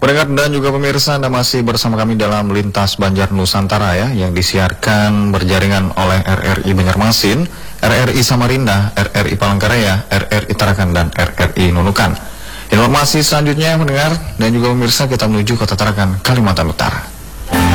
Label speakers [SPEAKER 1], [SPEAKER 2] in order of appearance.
[SPEAKER 1] Pendengar dan juga pemirsa, Anda masih bersama kami dalam Lintas Banjar Nusantara ya, yang disiarkan berjaringan oleh RRI Banjarmasin, RRI Samarinda, RRI Palangkaraya, RRI Tarakan, dan RRI Nunukan. Informasi selanjutnya, pendengar dan juga pemirsa, kita menuju Kota Tarakan, Kalimantan Utara.